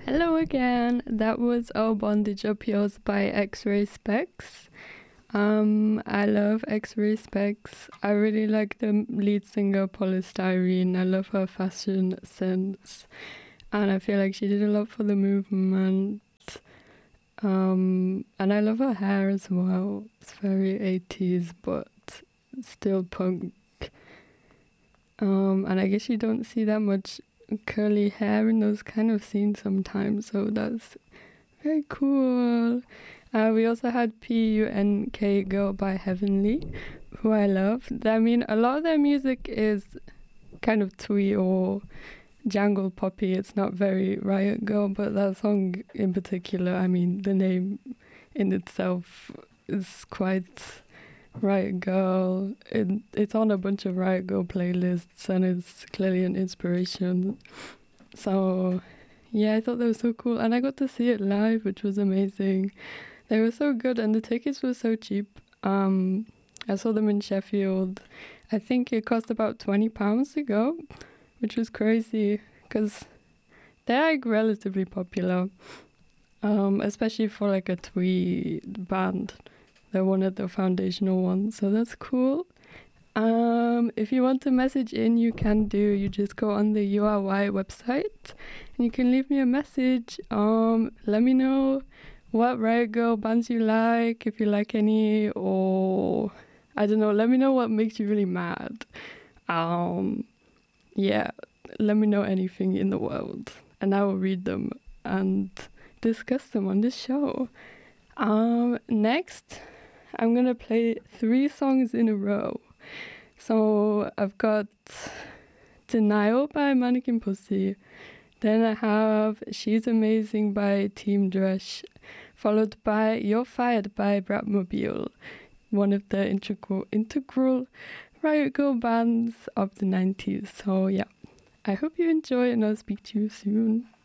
Hello again. That was Oh Bondage Up Yours by X-Ray Specs. I love X-Ray Specs. I really like the lead singer Polystyrene. I love her fashion sense, and I feel like she did a lot for the movement. And I love her hair as well. It's very 80s, but still punk. And I guess you don't see that much curly hair in those kind of scenes sometimes, so that's very cool. We also had PUNK Girl by Heavenly, who I love. I mean, a lot of their music is kind of twee or jangle poppy. It's not very Riot Girl, but that song in particular, I mean, the name in itself is quite Riot Girl. It's on a bunch of Riot Girl playlists, and it's clearly an inspiration. So yeah, I thought that was so cool, and I got to see it live, which was amazing. They were so good, and the tickets were so cheap. I saw them in Sheffield. I think it cost about £20 to go, which was crazy because they're like relatively popular, especially for like a twee band. They're one of the foundational ones, so that's cool. If you want to message in, you can do. You just go on the URY website and you can leave me a message. Let me know what Riot Girl bands you like, if you like any, or I don't know, let me know what makes you really mad. Yeah, let me know anything in the world and I will read them and discuss them on this show. Next, I'm gonna play 3 songs in a row. So I've got Denial by Mannequin Pussy. Then I have She's Amazing by Team Dresh, followed by You're Fired by Bratmobile, one of the integral Riot Girl bands of the 90s. So yeah, I hope you enjoy and I'll speak to you soon.